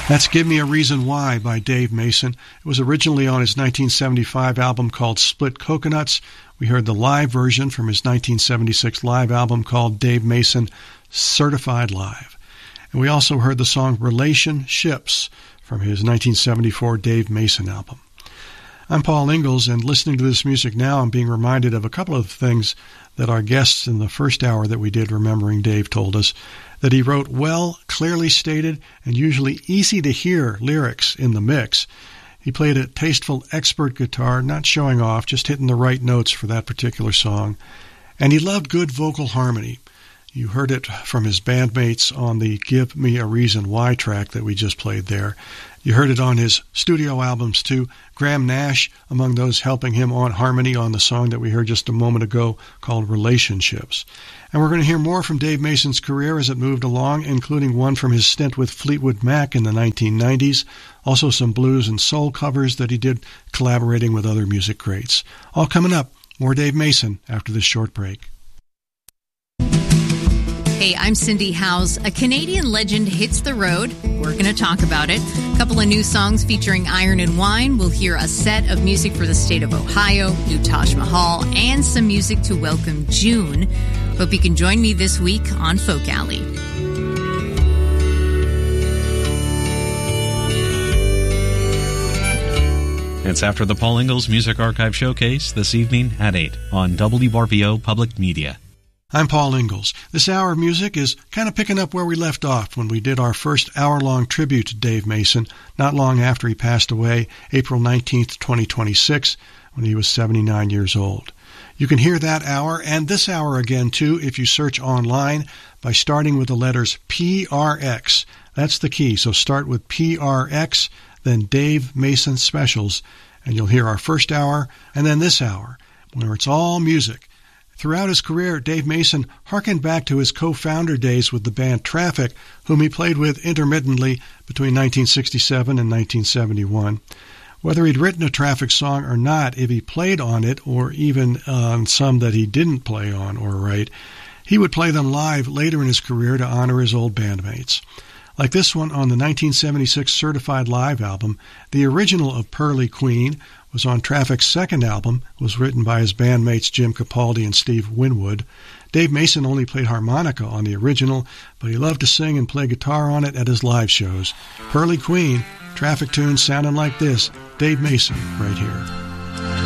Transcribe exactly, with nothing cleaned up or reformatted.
That's Give Me a Reason Why by Dave Mason. It was originally on his nineteen seventy-five album called Split Coconuts. We heard the live version from his nineteen seventy-six live album called Dave Mason Certified Live. And we also heard the song Relationships from his nineteen seventy-four Dave Mason album. I'm Paul Ingalls, and listening to this music now, I'm being reminded of a couple of things that our guests in the first hour that we did Remembering Dave told us, that he wrote well, clearly stated, and usually easy-to-hear lyrics in the mix. He played a tasteful, expert guitar, not showing off, just hitting the right notes for that particular song. And he loved good vocal harmony. You heard it from his bandmates on the Give Me a Reason Why track that we just played there. You heard it on his studio albums, too. Graham Nash, among those helping him on harmony on the song that we heard just a moment ago called Relationships. And we're going to hear more from Dave Mason's career as it moved along, including one from his stint with Fleetwood Mac in the nineteen nineties, also some blues and soul covers that he did collaborating with other music greats. All coming up, more Dave Mason after this short break. Hey, I'm Cindy Howes. A Canadian legend hits the road. We're going to talk about it. A couple of new songs featuring Iron and Wine. We'll hear a set of music for the state of Ohio, new Taj Mahal, and some music to welcome June. Hope you can join me this week on Folk Alley. It's after the Paul Ingalls Music Archive Showcase this evening at eight on W R V O Public Media. I'm Paul Ingalls. This hour of music is kind of picking up where we left off when we did our first hour-long tribute to Dave Mason, not long after he passed away, April nineteenth, twenty twenty-six, when he was seventy-nine years old. You can hear that hour and this hour again, too, if you search online by starting with the letters P R X. That's the key, so start with P R X, then Dave Mason Specials, and you'll hear our first hour and then this hour, where it's all music. Throughout his career, Dave Mason harkened back to his co-founder days with the band Traffic, whom he played with intermittently between nineteen sixty-seven and nineteen seventy-one. Whether he'd written a Traffic song or not, if he played on it, or even on some that he didn't play on or write, he would play them live later in his career to honor his old bandmates. Like this one on the nineteen seventy-six Certified Live album, the original of Pearly Queen was on Traffic's second album, was written by his bandmates Jim Capaldi and Steve Winwood. Dave Mason only played harmonica on the original, but he loved to sing and play guitar on it at his live shows. Pearly Queen, Traffic tunes sounding like this, Dave Mason right here.